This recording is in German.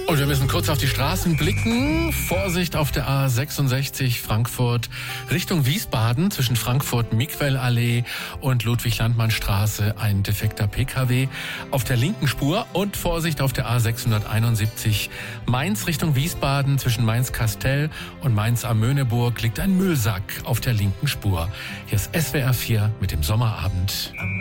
Und wir müssen kurz auf die Straßen blicken. Vorsicht auf der A66 Frankfurt Richtung Wiesbaden zwischen Frankfurt-Mickwell-Allee und Ludwig-Landmann-Straße ein defekter PKW auf der linken Spur. Und Vorsicht auf der A671 Mainz Richtung Wiesbaden zwischen Mainz-Kastell und Mainz-am-Möhneburg liegt ein Müllsack auf der linken Spur. Hier ist SWR 4 mit dem Sommerabend.